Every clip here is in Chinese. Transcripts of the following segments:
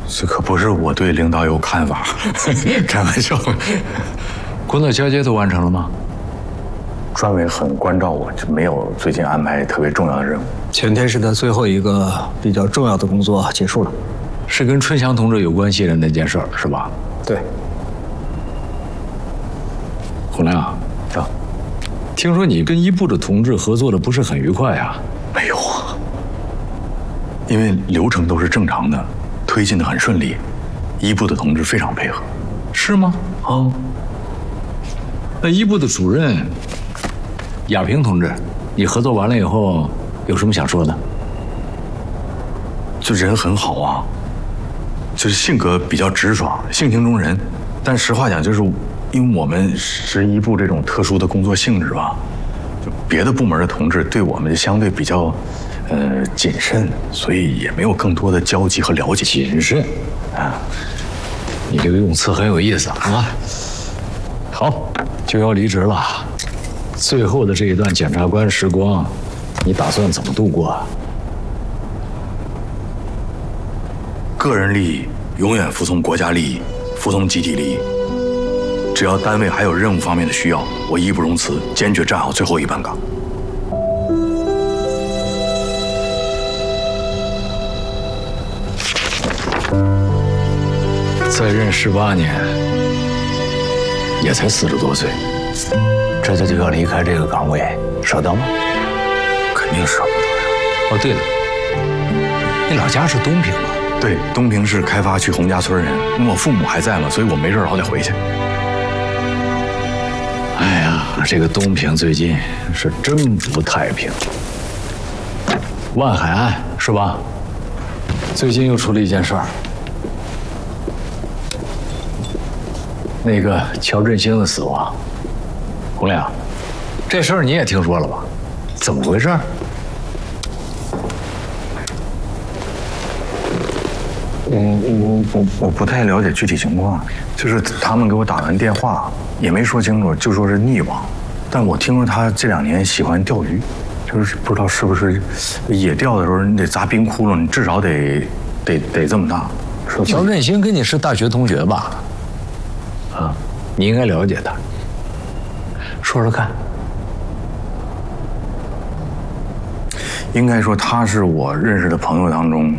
这可不是我对领导有看法，开玩笑。 工作交接都完成了吗？ 专委很关照我，就没有最近安排特别重要的任务。 前天是他最后一个比较重要的工作结束了， 是跟春祥同志有关系的那件事儿是吧？ 对。 洪亮，听说你跟一部的同志合作的不是很愉快啊？ 没有啊，因为流程都是正常的，推进的很顺利，一部的同志非常配合。 是吗？哦。那一部的主任亚平同志，你合作完了以后有什么想说的？ 就人很好啊，就是性格比较直爽，性情中人。但实话讲，就是因为我们是一部这种特殊的工作性质吧，就别的部门的同志对我们就相对比较谨慎，所以也没有更多的交集和了解。 谨慎啊，你这个用词很有意思啊。好，就要离职了，最后的这一段检察官时光，你打算怎么度过啊？ 个人利益永远服从国家利益，服从集体利益。只要单位还有任务方面的需要，我义不容辞，坚决站好最后一班岗。 在任18年，也才40多岁，这就要离开这个岗位，舍得吗？ 肯定舍不得呀。 哦，对了，你老家是东平吗？ 对，东平市开发区洪家村人，因为我父母还在嘛，所以我没事老得回去。 哎呀，这个东平最近是真不太平。万海案是吧？最近又出了一件事儿，那个乔振兴的死亡。洪亮，这事儿你也听说了吧？怎么回事？ 我不太了解具体情况，就是他们给我打完电话也没说清楚，就说是溺亡。但我听说他这2年喜欢钓鱼，就是不知道是不是野钓的时候你得砸冰窟窿，你至少得这么大。 乔振兴跟你是大学同学吧？啊，你应该了解他，说说看。 应该说他是我认识的朋友当中，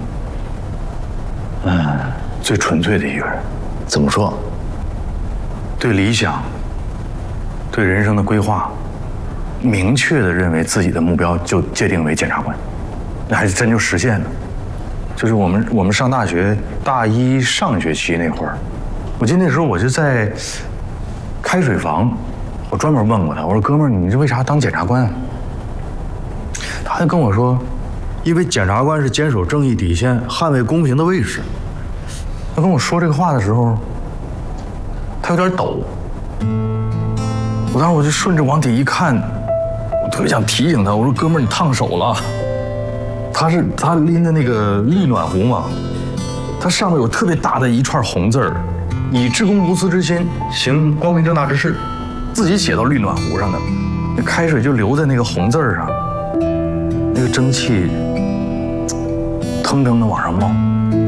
最纯粹的一个人。 怎么说？ 对理想，对人生的规划，明确的认为自己的目标就界定为检察官，那还真就实现了。就是我们上大学大1上学期那会儿，我记得那时候我就在开水房，我专门问过他，我说哥们儿，你这为啥当检察官啊？他就跟我说，因为检察官是坚守正义底线、捍卫公平的卫士。他跟我说这个话的时候，他有点抖。我当时我就顺着往底一看，我特别想提醒他，我说哥们儿，你烫手了。他拎的那个绿暖壶嘛，它上面有特别大的一串红字儿，以至公无私之心行光明正大之事，自己写到绿暖壶上的，那开水就流在那个红字儿上，那个蒸汽腾腾的往上冒。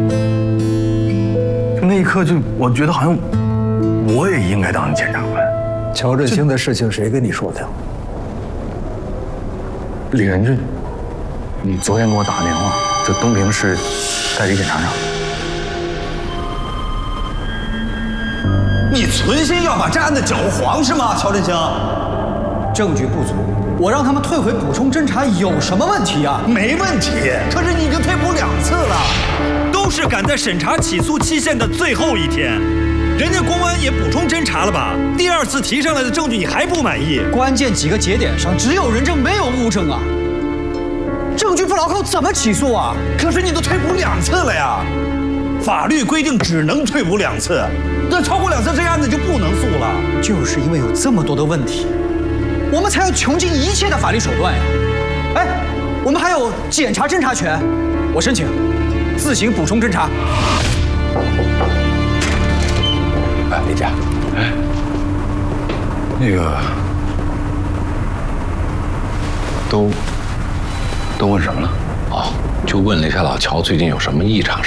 就那一刻，就我觉得好像我也应该当检察官。 乔振兴的事情谁跟你说的？ 李仁俊，你昨天给我打个电话，就东平市代理检察长。 你存心要把这案子搅黄是吗，乔振兴？ 证据不足，我让他们退回补充侦查有什么问题啊？ 没问题，可是你已经退补2次了，都是赶在审查起诉期限的最后一天。人家公安也补充侦查了吧？第2次提上来的证据你还不满意？ 关键几个节点上只有人证没有物证啊，证据不牢靠怎么起诉啊？ 可是你都退补2次了呀，法律规定只能退补2次，那超过2次这案子就不能诉了。 就是因为有这么多的问题，我们才要穷尽一切的法律手段呀。哎，我们还有检察侦查权，我申请自行补充侦查。 哎，李佳，哎， 那个都问什么了？ 哦，就问了一下老乔最近有什么异常。